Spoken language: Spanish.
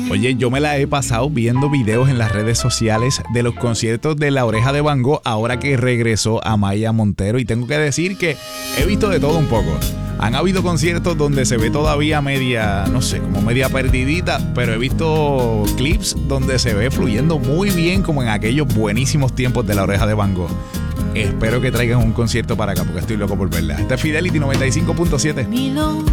Oye, yo me la he pasado viendo videos en las redes sociales de los conciertos de La Oreja de Van Gogh ahora que regresó Amaia Montero, y tengo que decir que he visto de todo un poco. Han habido conciertos donde se ve todavía media, no sé, como media perdidita, pero he visto clips donde se ve fluyendo muy bien como en aquellos buenísimos tiempos de La Oreja de Van Gogh. Espero que traigan un concierto para acá porque estoy loco por verla. Este es Fidelity 95.7.